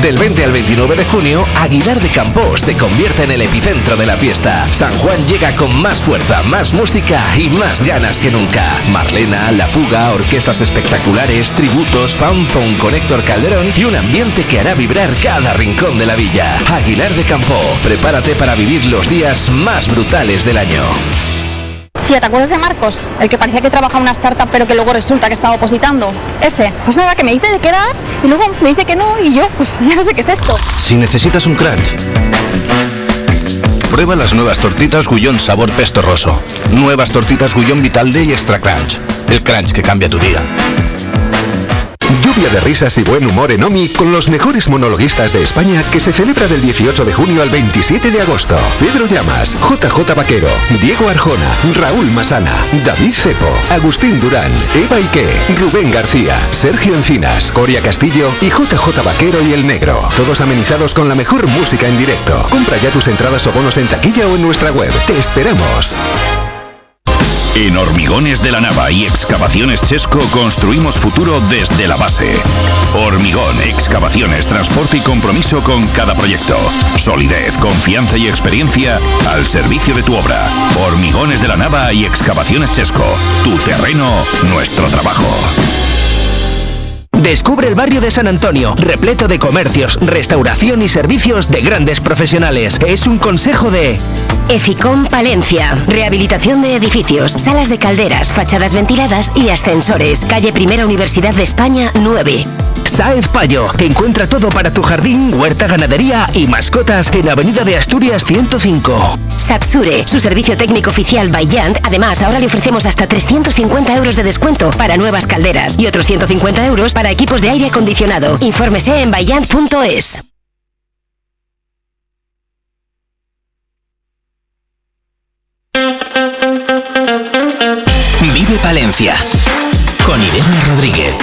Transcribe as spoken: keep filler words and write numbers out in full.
Del veinte al veintinueve de junio, Aguilar de Campoo se convierte en el epicentro de la fiesta. San Juan llega con más fuerza, más música y más ganas que nunca. Marlena, La Fuga, orquestas espectaculares, tributos, fanzone con Héctor Calderón y un ambiente que hará vibrar cada rincón de la villa. Aguilar de Campoo, prepárate para vivir los días más brutales del año. Tía, ¿te acuerdas de Marcos? El que parecía que trabajaba en una startup pero que luego resulta que estaba opositando. Ese. Pues nada, que me dice de quedar y luego me dice que no y yo, pues ya no sé qué es esto. Si necesitas un crunch, prueba las nuevas tortitas Gullón sabor pesto roso. Nuevas tortitas Gullón Vital Day Extra Crunch. El crunch que cambia tu día. Lluvia de risas y buen humor en OMI con los mejores monologuistas de España que se celebra del dieciocho de junio al veintisiete de agosto. Pedro Llamas, J J Vaquero, Diego Arjona, Raúl Masana, David Cepo, Agustín Durán, Eva Ike, Rubén García, Sergio Encinas, Coria Castillo y J J Vaquero y El Negro. Todos amenizados con la mejor música en directo. Compra ya tus entradas o bonos en taquilla o en nuestra web. ¡Te esperamos! En Hormigones de la Nava y Excavaciones Chesco construimos futuro desde la base. Hormigón, excavaciones, transporte y compromiso con cada proyecto. Solidez, confianza y experiencia al servicio de tu obra. Hormigones de la Nava y Excavaciones Chesco. Tu terreno, nuestro trabajo. Descubre el barrio de San Antonio, repleto de comercios, restauración y servicios de grandes profesionales. Es un consejo de Eficom Palencia. Rehabilitación de edificios, salas de calderas, fachadas ventiladas y ascensores. Calle Primera Universidad de España nueve. Sáez Payo. Encuentra todo para tu jardín, huerta, ganadería y mascotas en Avenida de Asturias ciento cinco. Satsure, su servicio técnico oficial by Yant. Además, ahora le ofrecemos hasta trescientos cincuenta euros de descuento para nuevas calderas y otros ciento cincuenta euros para equipos de aire acondicionado. Infórmese en bayant punto es. Vive Palencia con Irene Rodríguez.